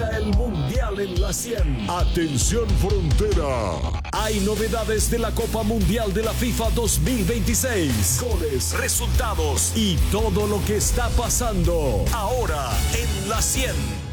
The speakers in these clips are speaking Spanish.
Juega el Mundial en la 100. Atención Frontera. Hay novedades de la Copa Mundial de la FIFA 2026. Goles, resultados y todo lo que está pasando. Ahora en la 100.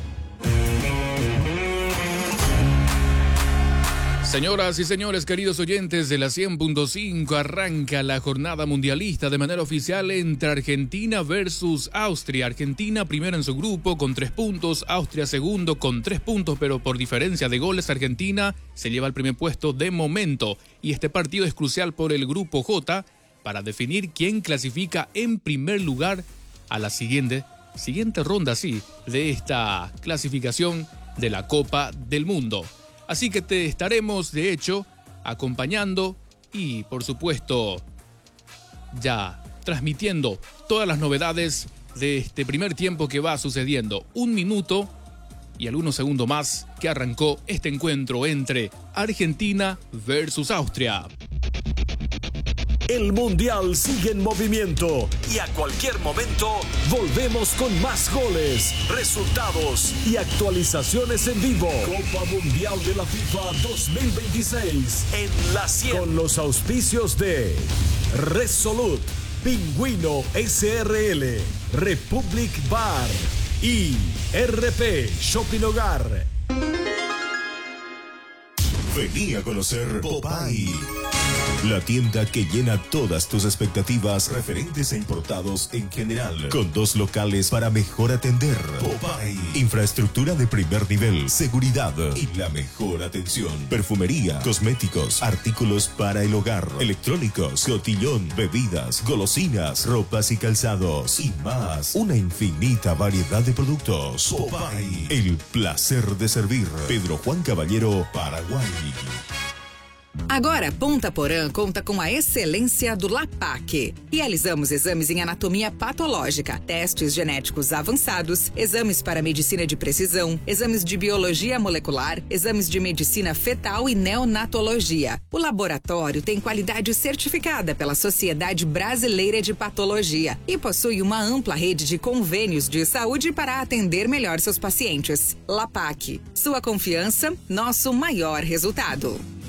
Señoras y señores, queridos oyentes de la 100.5, arranca la jornada mundialista de manera oficial entre Argentina versus Austria. Argentina primero en su grupo con 3 puntos, Austria segundo con 3 puntos, pero por diferencia de goles Argentina se lleva el primer puesto de momento. Y este partido es crucial por el grupo J para definir quién clasifica en primer lugar a la siguiente ronda, de esta clasificación de la Copa del Mundo. Así que te estaremos, de hecho, acompañando y, por supuesto, ya transmitiendo todas las novedades de este primer tiempo que va sucediendo. 1 minuto y algunos segundos más que arrancó este encuentro entre Argentina versus Austria. El Mundial sigue en movimiento y a cualquier momento volvemos con más goles, resultados y actualizaciones en vivo. Copa Mundial de la FIFA 2026 en la 100. Con los auspicios de Resolute, Pingüino SRL, Republic Bar y RP Shopping Hogar. Vení a conocer Popeye, la tienda que llena todas tus expectativas referentes a importados en general, con 2 locales para mejor atender. Popeye, infraestructura de primer nivel, seguridad y la mejor atención. Perfumería, cosméticos, artículos para el hogar, electrónicos, cotillón, bebidas, golosinas, ropas y calzados y más. Una infinita variedad de productos. Popeye, el placer de servir. Pedro Juan Caballero, Paraguay. Agora, Ponta Porã conta com a excelência do LAPAC. Realizamos exames em anatomia patológica, testes genéticos avançados, exames para medicina de precisão, exames de biologia molecular, exames de medicina fetal e neonatologia. O laboratório tem qualidade certificada pela Sociedade Brasileira de Patologia e possui uma ampla rede de convênios de saúde para atender melhor seus pacientes. LAPAC, sua confiança, nosso maior resultado.